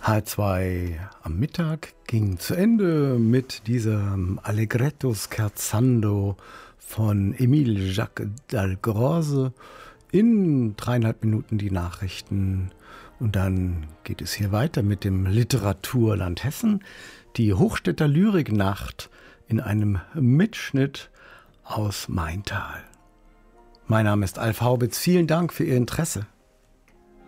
H2 am Mittag ging zu Ende mit diesem Allegretto scherzando von Émile Jacques Dalgrose. In 3,5 Minuten die Nachrichten und dann geht es hier weiter mit dem Literaturland Hessen. Die Hochstädter Lyriknacht in einem Mitschnitt aus Maintal. Mein Name ist Alf Haubitz. Vielen Dank für Ihr Interesse.